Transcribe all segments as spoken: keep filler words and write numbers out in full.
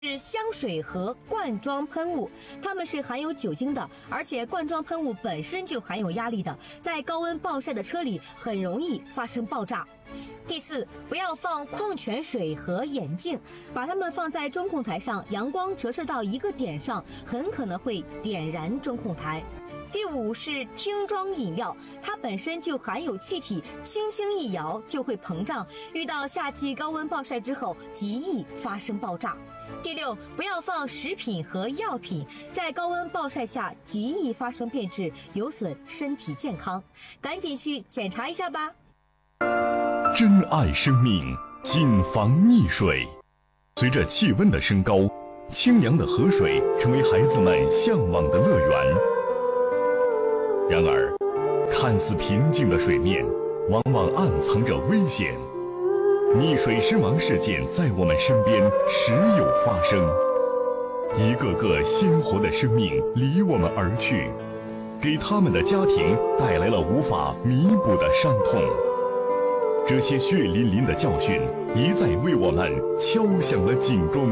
是香水和罐装喷雾，它们是含有酒精的，而且罐装喷雾本身就含有压力的，在高温暴晒的车里很容易发生爆炸。第四，不要放矿泉水和眼镜，把它们放在中控台上，阳光折射到一个点上，很可能会点燃中控台。第五是听装饮料，它本身就含有气体，轻轻一摇就会膨胀，遇到夏季高温暴晒之后，极易发生爆炸。第六，不要放食品和药品，在高温暴晒下极易发生变质，有损身体健康，赶紧去检查一下吧。 珍爱生命，谨防溺水。随着气温的升高，清凉的河水成为孩子们向往的乐园。然而，看似平静的水面，往往暗藏着危险。溺水身亡事件在我们身边时有发生，一个个鲜活的生命离我们而去，给他们的家庭带来了无法弥补的伤痛。这些血淋淋的教训一再为我们敲响了警钟。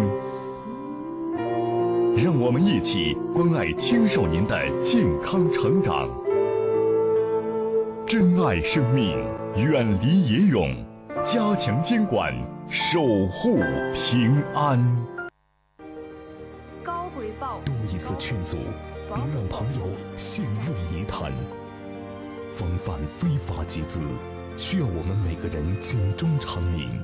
让我们一起关爱青少年的健康成长，珍爱生命，远离野泳，加强监管，守护平安。 高回报， 多一次劝阻，别让朋友陷入泥潭。防范非法集资，需要我们每个人警钟长鸣。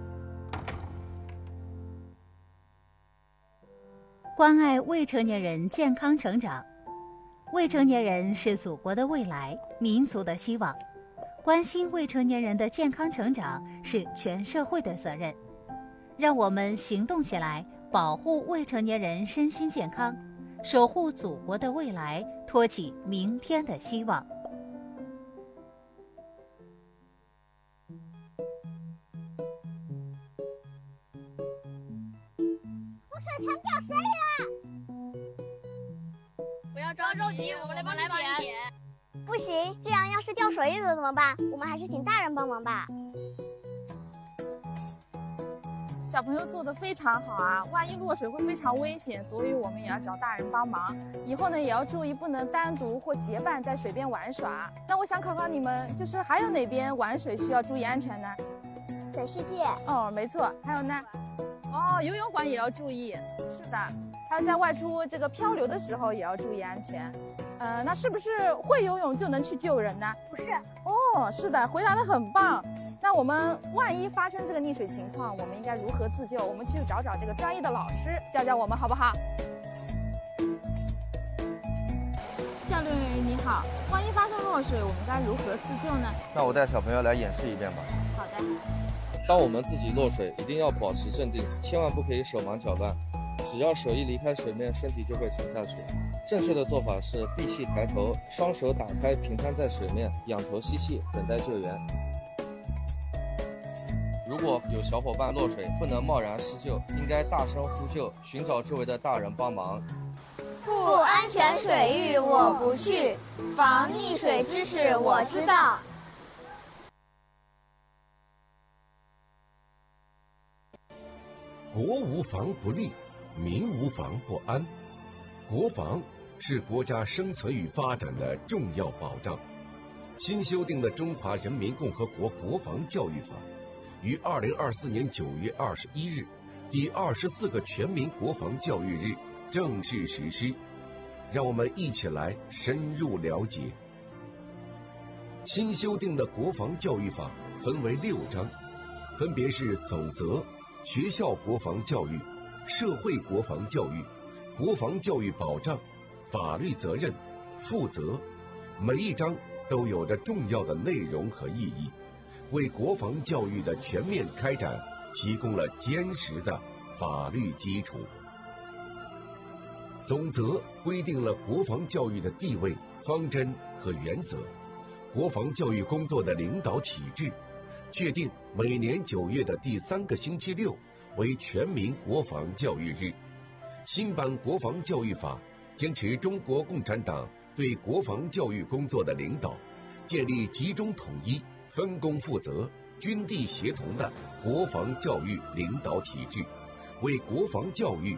关爱未成年人健康成长，未成年人是祖国的未来，民族的希望。关心未成年人的健康成长是全社会的责任。让我们行动起来，保护未成年人身心健康，守护祖国的未来，托起明天的希望。 我水船掉水里了！ 不要着急，我们来帮你捡。 不行，这样要是掉水里了怎么办？我们还是请大人帮忙吧。 小朋友做得非常好啊，万一落水会非常危险，所以我们也要找大人帮忙。以后呢，也要注意不能单独或结伴在水边玩耍。那我想考考你们，就是还有哪边玩水需要注意安全呢？ 水世界。 哦，没错。还有呢？哦，游泳馆也要注意。是的，还有在外出这个漂流的时候也要注意安全。呃，那是不是会游泳就能去救人呢？ 不是。 哦，是的，回答得很棒。那我们万一发生这个溺水情况，我们应该如何自救？我们去找找这个专业的老师教教我们，好不好？教练员你好，万一发生落水，我们该如何自救呢？ 那我带小朋友来演示一遍吧。 好的。 当我们自己落水，一定要保持镇定，千万不可以手忙脚乱。只要手一离开水面，身体就会沉下去。正确的做法是闭气抬头，双手打开，平摊在水面，仰头吸气，等待救援。如果有小伙伴落水，不能贸然施救，应该大声呼救，寻找周围的大人帮忙。 不安全水域我不去，防溺水知识我知道。 国无防不立，民无防不安。国防是国家生存与发展的重要保障。新修订的《中华人民共和国国防教育法》于二零二四年九月二十一日，第二十四个全民国防教育日正式实施。让我们一起来深入了解。新修订的国防教育法分为六章，分别是总则、学校国防教育、社会国防教育、国防教育保障、法律责任、负责，每一章都有着重要的内容和意义，为国防教育的全面开展提供了坚实的法律基础。总则规定了国防教育的地位、方针和原则，国防教育工作的领导体制，确定每年九月的第三个星期六为全民国防教育日。新版国防教育法坚持中国共产党对国防教育工作的领导，建立集中统一、分工负责、军地协同的国防教育领导体制， 为国防教育